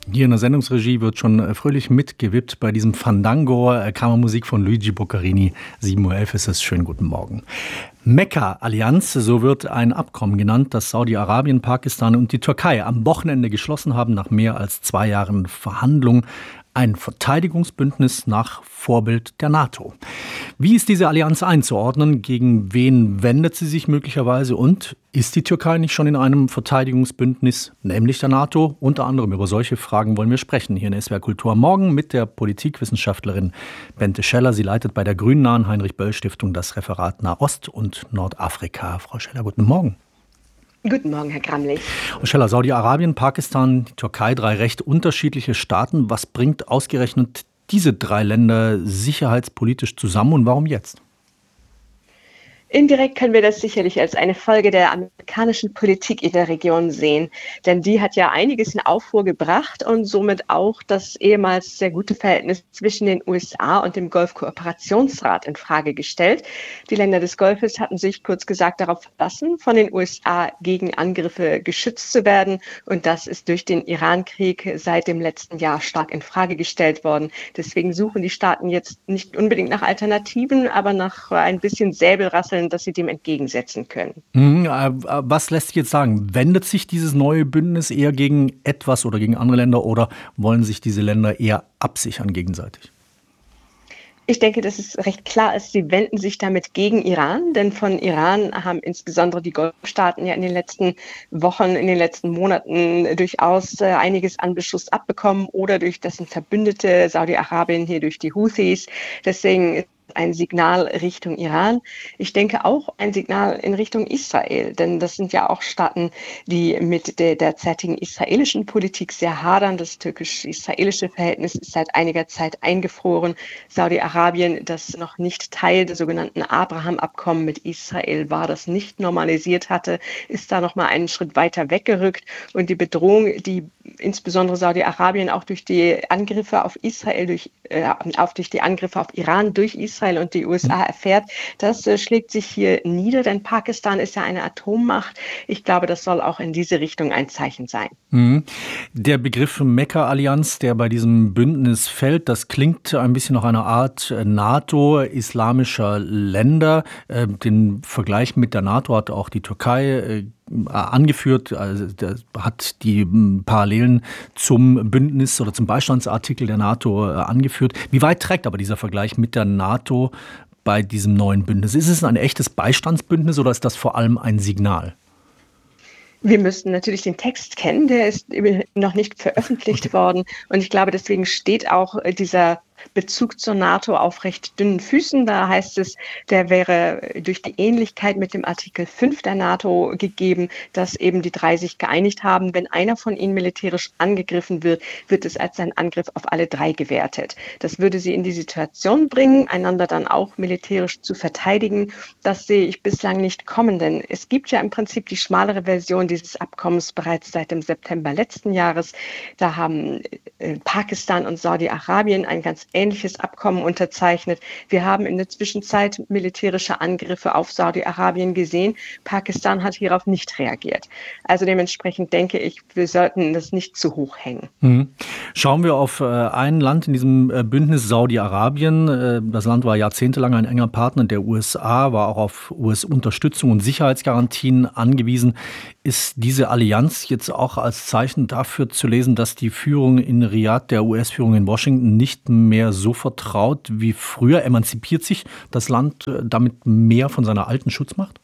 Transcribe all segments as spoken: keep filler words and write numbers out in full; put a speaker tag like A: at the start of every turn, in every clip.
A: Hier in der Sendungsregie wird schon äh, fröhlich mitgewippt bei diesem Fandango, äh, Kammermusik von Luigi Boccherini. sieben Uhr elf ist es. Schönen guten Morgen. Mekka-Allianz, so wird ein Abkommen genannt, das Saudi-Arabien, Pakistan und die Türkei am Wochenende geschlossen haben, nach mehr als zwei Jahren Verhandlungen. Ein Verteidigungsbündnis nach Vorbild der NATO. Wie ist diese Allianz einzuordnen? Gegen wen wendet sie sich möglicherweise? Und ist die Türkei nicht schon in einem Verteidigungsbündnis, nämlich der NATO? Unter anderem über solche Fragen wollen wir sprechen hier in S W R Kultur am Morgen mit der Politikwissenschaftlerin Bente Scheller. Sie leitet bei der grünnahen Heinrich-Böll-Stiftung das Referat Nahost und Nordafrika. Frau Scheller, guten Morgen.
B: Guten Morgen, Herr Gramlich.
A: Frau Scheller, Saudi-Arabien, Pakistan, die Türkei, drei recht unterschiedliche Staaten. Was bringt ausgerechnet diese drei Länder sicherheitspolitisch zusammen und warum jetzt?
B: Indirekt können wir das sicherlich als eine Folge der amerikanischen Politik in der Region sehen, denn die hat ja einiges in Aufruhr gebracht und somit auch das ehemals sehr gute Verhältnis zwischen den U S A und dem Golfkooperationsrat in Frage gestellt. Die Länder des Golfes hatten sich kurz gesagt darauf verlassen, von den U S A gegen Angriffe geschützt zu werden, und das ist durch den Iran-Krieg seit dem letzten Jahr stark in Frage gestellt worden. Deswegen suchen die Staaten jetzt nicht unbedingt nach Alternativen, aber nach ein bisschen Säbelrasseln, dass sie dem entgegensetzen können.
A: Was lässt sich jetzt sagen? Wendet sich dieses neue Bündnis eher gegen etwas oder gegen andere Länder oder wollen sich diese Länder eher absichern gegenseitig?
B: Ich denke, dass es recht klar ist, sie wenden sich damit gegen Iran, denn von Iran haben insbesondere die Golfstaaten ja in den letzten Wochen, in den letzten Monaten durchaus äh, einiges an Beschuss abbekommen oder durch dessen Verbündete Saudi-Arabien hier durch die Houthis. Deswegen ein Signal Richtung Iran. Ich denke auch ein Signal in Richtung Israel, denn das sind ja auch Staaten, die mit der derzeitigen israelischen Politik sehr hadern. Das türkisch-israelische Verhältnis ist seit einiger Zeit eingefroren. Saudi-Arabien, das noch nicht Teil des sogenannten Abraham-Abkommen mit Israel war, das nicht normalisiert hatte, ist da noch mal einen Schritt weiter weggerückt. Und die Bedrohung, die insbesondere Saudi-Arabien auch durch die Angriffe auf Israel, durch, äh, auf, durch die Angriffe auf Iran durch Israel und die U S A erfährt, das äh, schlägt sich hier nieder, denn Pakistan ist ja eine Atommacht. Ich glaube, das soll auch in diese Richtung ein Zeichen sein.
A: Mhm. Der Begriff Mekka-Allianz, der bei diesem Bündnis fällt, das klingt ein bisschen nach einer Art NATO islamischer Länder. Äh, den Vergleich mit der NATO hat auch die Türkei äh, angeführt, also das hat die Parallelen zum Bündnis oder zum Beistandsartikel der NATO angeführt. Wie weit trägt aber dieser Vergleich mit der NATO bei diesem neuen Bündnis? Ist es ein echtes Beistandsbündnis oder ist das vor allem ein Signal?
B: Wir müssten natürlich den Text kennen, der ist noch nicht veröffentlicht worden, und ich glaube, deswegen steht auch dieser Bezug zur NATO auf recht dünnen Füßen. Da heißt es, der wäre durch die Ähnlichkeit mit dem Artikel fünf der NATO gegeben, dass eben die drei sich geeinigt haben, wenn einer von ihnen militärisch angegriffen wird, wird es als ein Angriff auf alle drei gewertet. Das würde sie in die Situation bringen, einander dann auch militärisch zu verteidigen. Das sehe ich bislang nicht kommen, denn es gibt ja im Prinzip die schmalere Version dieses Abkommens bereits seit dem September letzten Jahres. Da haben äh, Pakistan und Saudi-Arabien ein ganz ähnliches Abkommen unterzeichnet. Wir haben in der Zwischenzeit militärische Angriffe auf Saudi-Arabien gesehen. Pakistan hat hierauf nicht reagiert. Also dementsprechend denke ich, wir sollten das nicht zu hoch hängen.
A: Mhm. Schauen wir auf ein Land in diesem Bündnis, Saudi-Arabien. Das Land war jahrzehntelang ein enger Partner der U S A, war auch auf U S-Unterstützung und Sicherheitsgarantien angewiesen. Ist diese Allianz jetzt auch als Zeichen dafür zu lesen, dass die Führung in Riad, der U S-Führung in Washington, nicht mehr so vertraut wie früher? Emanzipiert sich das Land damit mehr von seiner alten Schutzmacht?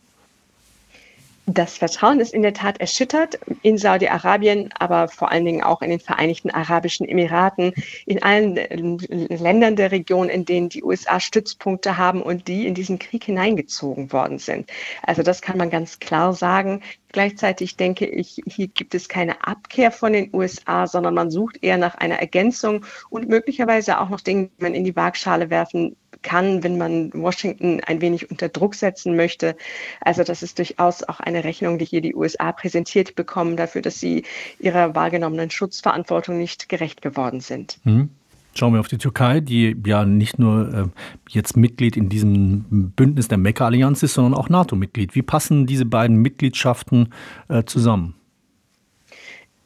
B: Das Vertrauen ist in der Tat erschüttert in Saudi-Arabien, aber vor allen Dingen auch in den Vereinigten Arabischen Emiraten, in allen Ländern der Region, in denen die U S A Stützpunkte haben und die in diesen Krieg hineingezogen worden sind. Also das kann man ganz klar sagen. Gleichzeitig denke ich, hier gibt es keine Abkehr von den U S A, sondern man sucht eher nach einer Ergänzung und möglicherweise auch noch Dinge, die man in die Waagschale werfen kann, wenn man Washington ein wenig unter Druck setzen möchte. Also das ist durchaus auch eine Rechnung, die hier die U S A präsentiert bekommen, dafür, dass sie ihrer wahrgenommenen Schutzverantwortung nicht gerecht geworden sind.
A: Mhm. Schauen wir auf die Türkei, die ja nicht nur äh, jetzt Mitglied in diesem Bündnis der Mekka-Allianz ist, sondern auch NATO-Mitglied. Wie passen diese beiden Mitgliedschaften äh, zusammen?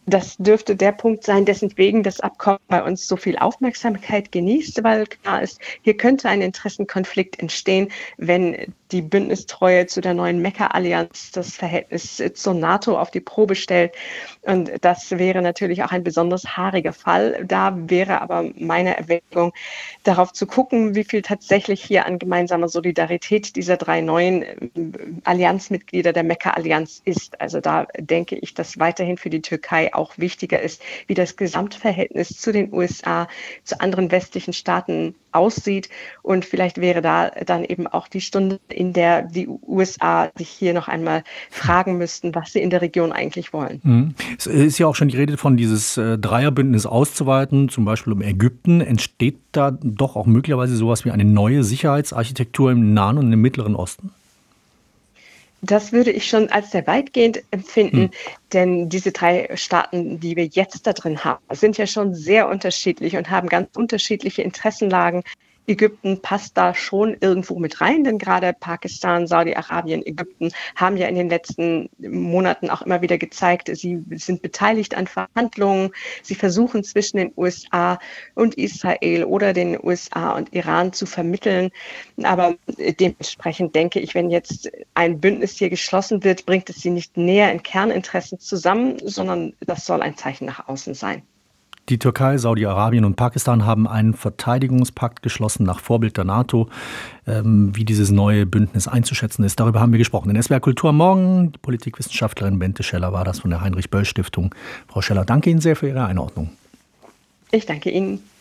B: Das dürfte der Punkt sein, dessen wegen das Abkommen bei uns so viel Aufmerksamkeit genießt, weil klar ist, hier könnte ein Interessenkonflikt entstehen, wenn die Bündnistreue zu der neuen Mekka-Allianz das Verhältnis zur NATO auf die Probe stellt. Und das wäre natürlich auch ein besonders haariger Fall. Da wäre aber meine Erwägung, darauf zu gucken, wie viel tatsächlich hier an gemeinsamer Solidarität dieser drei neuen Allianzmitglieder der Mekka-Allianz ist. Also da denke ich, dass weiterhin für die Türkei auch wichtiger ist, wie das Gesamtverhältnis zu den U S A, zu anderen westlichen Staaten aussieht. Und vielleicht wäre da dann eben auch die Stunde, in der die U S A sich hier noch einmal fragen müssten, was sie in der Region eigentlich wollen.
A: Mhm. Es ist ja auch schon die Rede von dieses äh, Dreierbündnis auszuweiten, zum Beispiel um Ägypten. Entsteht da doch auch möglicherweise sowas wie eine neue Sicherheitsarchitektur im Nahen und im Mittleren Osten?
B: Das würde ich schon als sehr weitgehend empfinden, hm. denn diese drei Staaten, die wir jetzt da drin haben, sind ja schon sehr unterschiedlich und haben ganz unterschiedliche Interessenlagen. Ägypten passt da schon irgendwo mit rein, denn gerade Pakistan, Saudi-Arabien, Ägypten haben ja in den letzten Monaten auch immer wieder gezeigt, sie sind beteiligt an Verhandlungen. Sie versuchen zwischen den U S A und Israel oder den U S A und Iran zu vermitteln. Aber dementsprechend denke ich, wenn jetzt ein Bündnis hier geschlossen wird, bringt es sie nicht näher in Kerninteressen zusammen, sondern das soll ein Zeichen nach außen sein.
A: Die Türkei, Saudi-Arabien und Pakistan haben einen Verteidigungspakt geschlossen nach Vorbild der NATO. Ähm, wie dieses neue Bündnis einzuschätzen ist, darüber haben wir gesprochen. In S W R Kultur am Morgen, die Politikwissenschaftlerin Bente Scheller war das von der Heinrich-Böll-Stiftung. Frau Scheller, danke Ihnen sehr für Ihre Einordnung.
B: Ich danke Ihnen.